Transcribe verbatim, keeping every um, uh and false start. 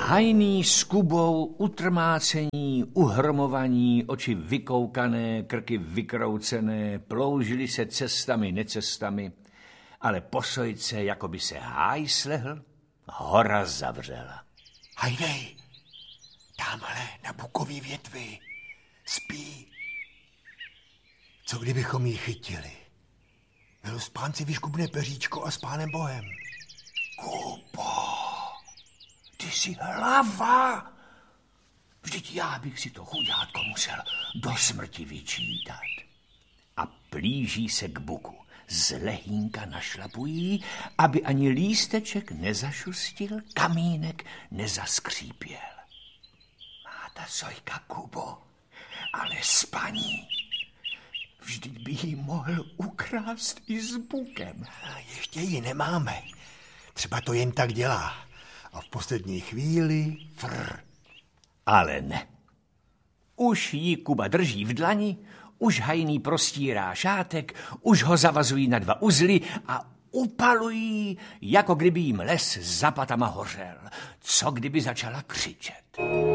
Hajný s Kubou, utrmácení, uhromovaní, oči vykoukané, krky vykroucené, ploužili se cestami, necestami, ale po sojce, jako by se háj slehl, hora zavřela. Hajdej, tamhle na bukový větvi, spí. Co kdybychom ji chytili? Milospánci vyškubne peříčko a s pánem Bohem. Kubo, ty jsi hlava. Vždyť já bych si to chudátko musel do smrti vyčítat. A plíží se k buku. Z lehínka našlapují, aby ani lísteček nezašustil, kamínek nezaskřípěl. Má ta sojka, Kubo, ale spaní. Vždyť by jí mohl ukrást i s bukem. A ještě ji nemáme. Třeba to jen tak dělá. A v poslední chvíli frr. Ale ne. Už jí Kuba drží v dlani, už hajný prostírá šátek, už ho zavazují na dva uzly a upalují, jako kdyby jim les za patama hořel. Co kdyby začala křičet.